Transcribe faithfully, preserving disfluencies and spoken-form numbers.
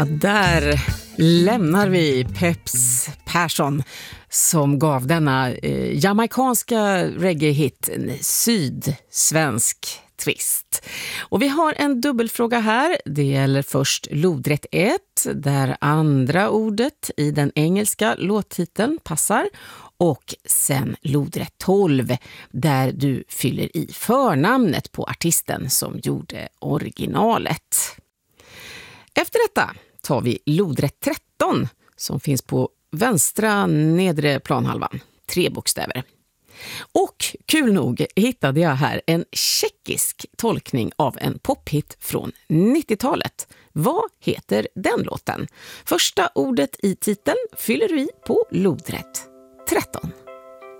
Ja, där lämnar vi Peps Persson som gav denna eh, jamaikanska reggae-hit en sydsvensk twist. Och vi har en dubbelfråga här. Det gäller först lodrätt ett, där andra ordet i den engelska låttiteln passar. Och sen lodrätt tolv, där du fyller i förnamnet på artisten som gjorde originalet. Efter detta tar vi lodrätt tretton som finns på vänstra nedre planhalvan. Tre bokstäver. Och kul nog hittade jag här en tjeckisk tolkning av en pophit från nittiotalet. Vad heter den låten? Första ordet i titeln fyller vi på lodrätt tretton.